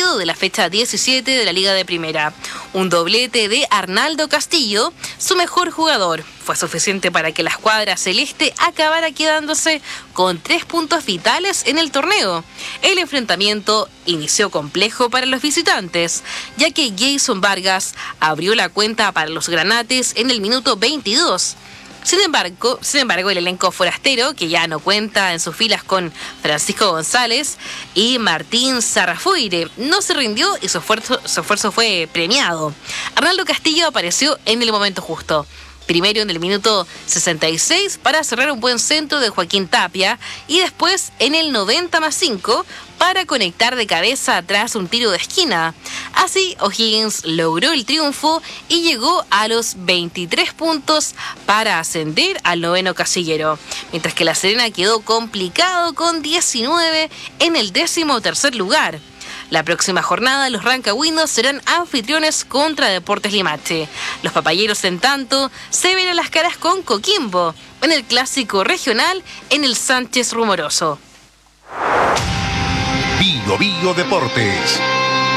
partido de la fecha 17 de la Liga de Primera. Un doblete de Arnaldo Castillo, su mejor jugador, fue suficiente para que la escuadra celeste acabara quedándose con 3 puntos vitales en el torneo. El enfrentamiento inició complejo para los visitantes, ya que Jason Vargas abrió la cuenta para los granates en el minuto 22. Sin embargo, el elenco forastero, que ya no cuenta en sus filas con Francisco González y Martín Sarrafuire, no se rindió y su esfuerzo fue premiado. Arnaldo Castillo apareció en el momento justo. Primero en el minuto 66 para cerrar un buen centro de Joaquín Tapia y después en el 90+5 para conectar de cabeza tras un tiro de esquina. Así, O'Higgins logró el triunfo y llegó a los 23 puntos para ascender al 9º casillero, mientras que La Serena quedó complicado con 19 en el 13º lugar. La próxima jornada, los rancagüinos serán anfitriones contra Deportes Limache. Los papayeros, en tanto, se verán las caras con Coquimbo en el clásico regional en el Sánchez Rumoroso. Bio Deportes.